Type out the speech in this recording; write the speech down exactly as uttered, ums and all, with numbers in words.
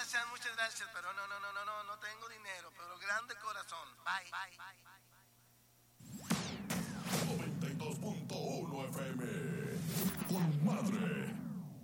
gracias, muchas gracias, pero no, no, no, no, no, no tengo dinero, pero grande corazón. Bye. Bye.